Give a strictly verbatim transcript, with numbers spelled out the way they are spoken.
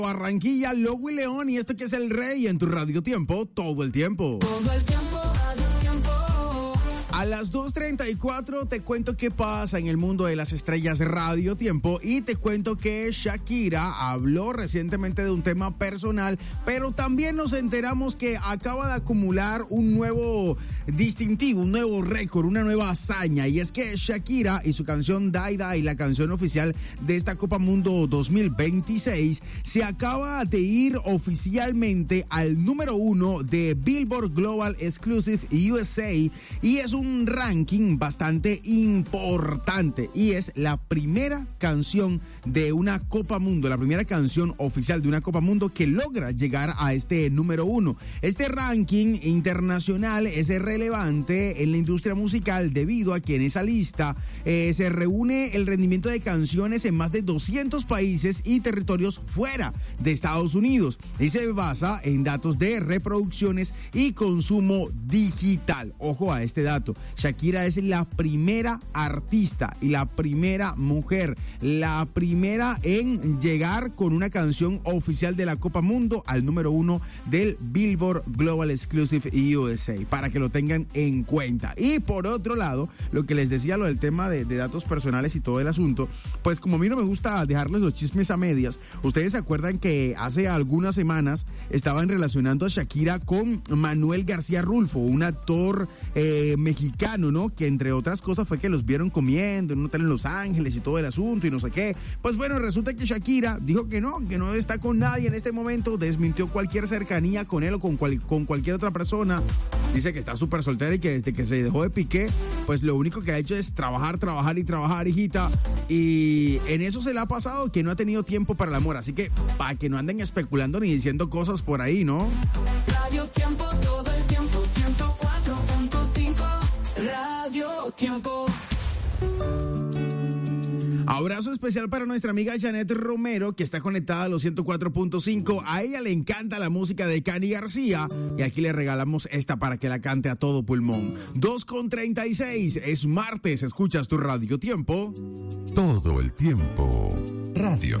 Barranquilla, Logo y León, y esto que es El Rey en tu Radio Tiempo, todo el tiempo. Todo el tiempo, Radio Tiempo. A las dos treinta y cuatro te cuento qué pasa en el mundo de las estrellas Radio Tiempo y te cuento que Shakira habló recientemente de un tema personal, pero también nos enteramos que acaba de acumular un nuevo distintivo, un nuevo récord, una nueva hazaña, y es que Shakira y su canción Die Die, la canción oficial de esta Copa Mundo dos mil veintiséis, se acaba de ir oficialmente al número uno de Billboard Global Exclusive U S A, y es un ranking bastante importante y es la primera canción de una Copa Mundo, la primera canción oficial de una Copa Mundo que logra llegar a este número uno. Este ranking internacional es relevante en la industria musical debido a que en esa lista eh, se reúne el rendimiento de canciones en más de doscientos países y territorios fuera de Estados Unidos, y se basa en datos de reproducciones y consumo digital. Ojo a este dato: Shakira es la primera artista y la primera mujer, la primera en llegar con una canción oficial de la Copa Mundo al número uno del Billboard Global Exclusive U S A, para que lo tengan en cuenta. Y por otro lado, lo que les decía, lo del tema de, de datos personales y todo el asunto, pues como a mí no me gusta dejarles los chismes a medias, ustedes se acuerdan que hace algunas semanas estaban relacionando a Shakira con Manuel García Rulfo, un actor eh, mexicano, ¿no? Que entre otras cosas fue que los vieron comiendo en un hotel en Los Ángeles y todo el asunto y no sé qué. Pues bueno, resulta que Shakira dijo que no, que no está con nadie en este momento, desmintió cualquier cercanía con él o con, cual, con cualquier otra persona. Dice que está súper soltera y que desde que se dejó de Piqué, pues lo único que ha hecho es trabajar, trabajar y trabajar, hijita. Y en eso se le ha pasado, que no ha tenido tiempo para el amor. Así que para que no anden especulando ni diciendo cosas por ahí, ¿no? Radio Tiempo, todo el tiempo, ciento cuatro punto cinco. Radio Tiempo. Abrazo especial para nuestra amiga Janet Romero, que está conectada a los ciento cuatro punto cinco. A ella le encanta la música de Cani García y aquí le regalamos esta para que la cante a todo pulmón. dos con treinta y seis, es martes, escuchas tu Radio Tiempo. Todo el tiempo. Radio